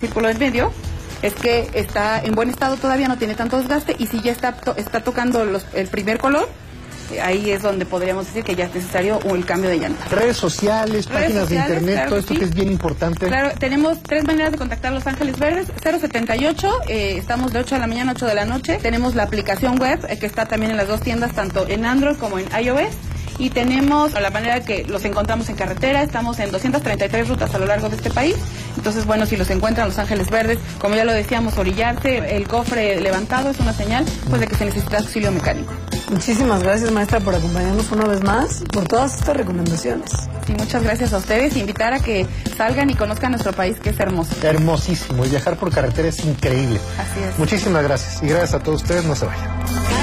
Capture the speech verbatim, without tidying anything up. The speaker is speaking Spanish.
círculo en medio, es que está en buen estado todavía, no tiene tanto desgaste, y si ya está, to está tocando los, el primer color, ahí es donde podríamos decir que ya es necesario el cambio de llanta. Redes sociales, Redes páginas sociales, de internet, claro todo que esto sí. que es bien importante. Claro, tenemos tres maneras de contactar Los Ángeles Verdes. Cero setenta y ocho, eh, estamos de ocho de la mañana a ocho de la noche. Tenemos la aplicación web, eh, que está también en las dos tiendas, tanto en Android como en iOS. Y tenemos la manera que los encontramos en carretera, estamos en doscientas treinta y tres rutas a lo largo de este país. Entonces, bueno, si los encuentran Los Ángeles Verdes, como ya lo decíamos, orillarse, el cofre levantado es una señal pues de que se necesita auxilio mecánico. Muchísimas gracias, maestra, por acompañarnos una vez más, por todas estas recomendaciones. Y muchas gracias a ustedes, invitar a que salgan y conozcan nuestro país, que es hermoso. Hermosísimo, y viajar por carretera es increíble. Así es. Muchísimas gracias, y gracias a todos ustedes, no se vayan.